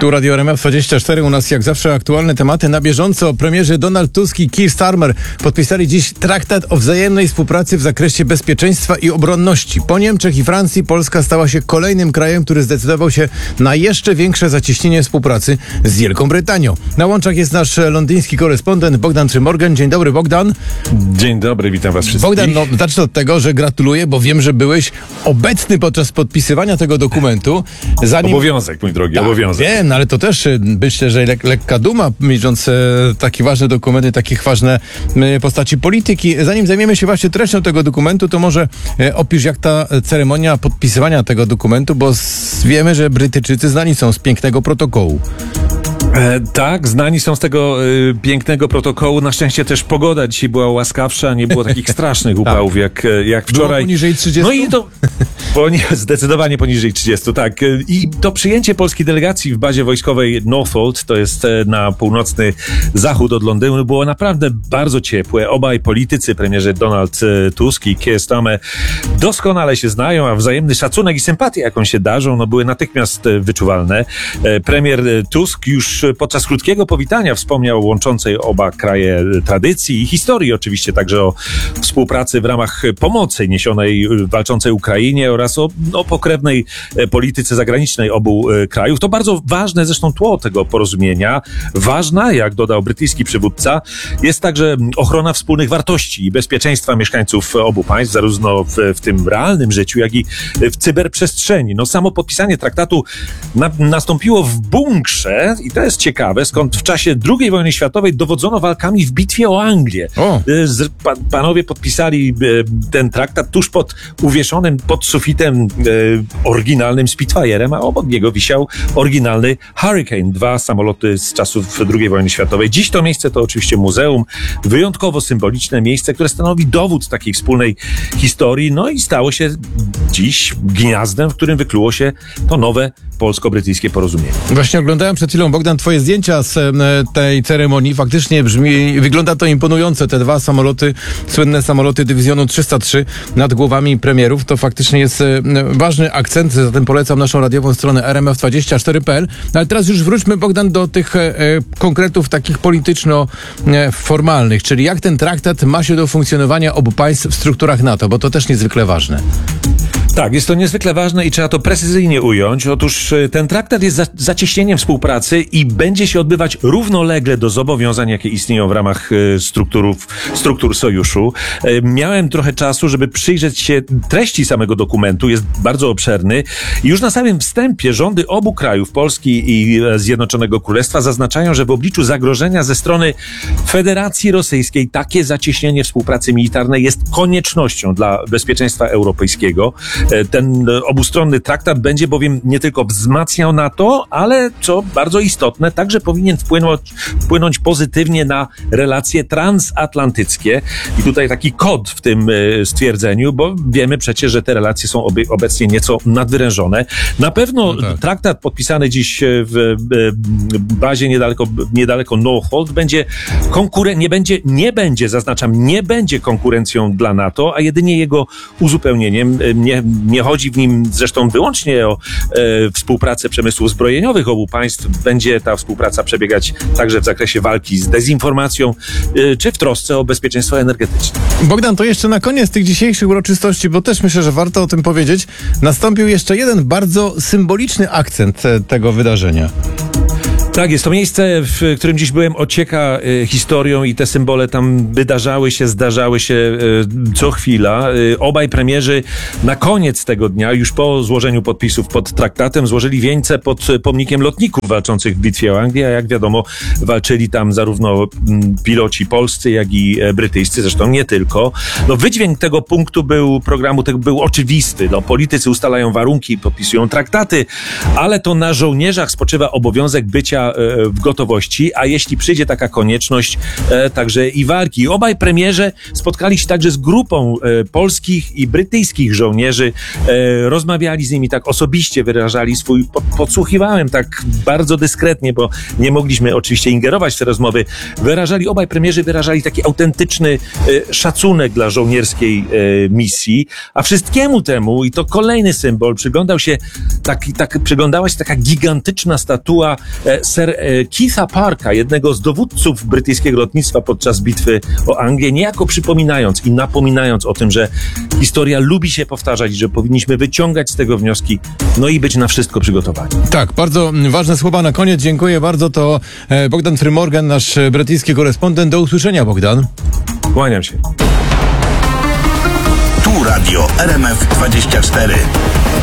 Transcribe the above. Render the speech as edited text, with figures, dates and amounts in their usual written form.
Tu Radio RMF24, u nas jak zawsze aktualne tematy na bieżąco. Premierzy Donald Tusk i Keir Starmer podpisali dziś traktat o wzajemnej współpracy w zakresie bezpieczeństwa i obronności. Po Niemczech i Francji Polska stała się kolejnym krajem, który zdecydował się na jeszcze większe zacieśnienie współpracy z Wielką Brytanią. Na łączach jest nasz londyński korespondent Bogdan Trzymorgan. Dzień dobry, Bogdan. Dzień dobry, witam was wszystkich. Bogdan, zacznę od tego, że gratuluję, bo wiem, że byłeś obecny podczas podpisywania tego dokumentu. Obowiązek, mój drogi, obowiązek. Wiem, ale to też myślę, że lekka duma, mierząc takie ważne dokumenty, takich ważne postaci polityki. Zanim zajmiemy się właśnie treścią tego dokumentu, to może opisz, jak ta ceremonia podpisywania tego dokumentu, bo wiemy, że Brytyjczycy znani są z pięknego protokołu. Tak, znani są z tego pięknego protokołu. Na szczęście też pogoda dzisiaj była łaskawsza, nie było takich strasznych upałów jak wczoraj. Było poniżej 30? No i to zdecydowanie poniżej 30, tak. I to przyjęcie polskiej delegacji w bazie wojskowej Northolt, to jest na północny zachód od Londynu, było naprawdę bardzo ciepłe. Obaj politycy, premierzy Donald Tusk i Keir Starmer, doskonale się znają, a wzajemny szacunek i sympatia, jaką się darzą, były natychmiast wyczuwalne. Premier Tusk już podczas krótkiego powitania wspomniał o łączącej oba kraje tradycji i historii, oczywiście także o współpracy w ramach pomocy niesionej walczącej Ukrainie oraz o pokrewnej polityce zagranicznej obu krajów. To bardzo ważne zresztą tło tego porozumienia. Ważna, jak dodał brytyjski przywódca, jest także ochrona wspólnych wartości i bezpieczeństwa mieszkańców obu państw, zarówno w tym realnym życiu, jak i w cyberprzestrzeni. Samo podpisanie traktatu nastąpiło w bunkrze i to jest ciekawe, skąd w czasie II wojny światowej dowodzono walkami w bitwie o Anglię. Panowie podpisali ten traktat tuż pod uwieszonym pod sufitem oryginalnym Spitfire'em, a obok niego wisiał oryginalny Hurricane. 2 samoloty z czasów II wojny światowej. Dziś to miejsce to oczywiście muzeum, wyjątkowo symboliczne miejsce, które stanowi dowód takiej wspólnej historii, i stało się dziś gniazdem, w którym wykluło się to nowe polsko-brytyjskie porozumienie. Właśnie oglądałem przed chwilą, Bogdan, twoje zdjęcia z tej ceremonii. Faktycznie wygląda to imponujące. Te 2 samoloty, słynne samoloty dywizjonu 303 nad głowami premierów. To faktycznie jest ważny akcent. Zatem polecam naszą radiową stronę rmf24.pl. Ale teraz już wróćmy, Bogdan, do tych konkretów takich polityczno-formalnych. Czyli jak ten traktat ma się do funkcjonowania obu państw w strukturach NATO, bo to też niezwykle ważne. Tak, jest to niezwykle ważne i trzeba to precyzyjnie ująć. Otóż ten traktat jest zacieśnieniem współpracy i będzie się odbywać równolegle do zobowiązań, jakie istnieją w ramach struktur sojuszu. Miałem trochę czasu, żeby przyjrzeć się treści samego dokumentu. Jest bardzo obszerny. I już na samym wstępie rządy obu krajów, Polski i Zjednoczonego Królestwa, zaznaczają, że w obliczu zagrożenia ze strony Federacji Rosyjskiej takie zacieśnienie współpracy militarnej jest koniecznością dla bezpieczeństwa europejskiego. Ten obustronny traktat będzie bowiem nie tylko wzmacniał NATO, ale co bardzo istotne, także powinien wpłynąć pozytywnie na relacje transatlantyckie. I tutaj taki kod w tym stwierdzeniu, bo wiemy przecież, że te relacje są obecnie nieco nadwyrężone. Na pewno traktat podpisany dziś w bazie niedaleko Northolt nie będzie konkurencją dla NATO, a jedynie jego uzupełnieniem. Nie chodzi w nim zresztą wyłącznie o współpracę przemysłów zbrojeniowych obu państw. Będzie ta współpraca przebiegać także w zakresie walki z dezinformacją, czy w trosce o bezpieczeństwo energetyczne. Bogdan, to jeszcze na koniec tych dzisiejszych uroczystości, bo też myślę, że warto o tym powiedzieć, nastąpił jeszcze jeden bardzo symboliczny akcent tego wydarzenia. Tak, jest to miejsce, w którym dziś byłem, ocieka historią i te symbole tam zdarzały się co chwila. Obaj premierzy na koniec tego dnia, już po złożeniu podpisów pod traktatem, złożyli wieńce pod pomnikiem lotników walczących w bitwie o Anglię, a jak wiadomo, walczyli tam zarówno piloci polscy, jak i brytyjscy, zresztą nie tylko. Wydźwięk tego punktu był oczywisty. Politycy ustalają warunki, podpisują traktaty, ale to na żołnierzach spoczywa obowiązek bycia zbroja w gotowości, a jeśli przyjdzie taka konieczność, także i walki. Obaj premierzy spotkali się także z grupą polskich i brytyjskich żołnierzy, rozmawiali z nimi tak osobiście, wyrażali swój, podsłuchiwałem tak bardzo dyskretnie, bo nie mogliśmy oczywiście ingerować w te rozmowy, obaj premierzy wyrażali taki autentyczny szacunek dla żołnierskiej misji, a wszystkiemu temu, i to kolejny symbol, przyglądała się taka gigantyczna statua Sir Keitha Parka, jednego z dowódców brytyjskiego lotnictwa podczas bitwy o Anglię, niejako przypominając i napominając o tym, że historia lubi się powtarzać i że powinniśmy wyciągać z tego wnioski, no i być na wszystko przygotowani. Tak, bardzo ważne słowa na koniec. Dziękuję bardzo. To Bogdan Frymorgan, nasz brytyjski korespondent. Do usłyszenia, Bogdan. Kłaniam się. Tu Radio RMF 24.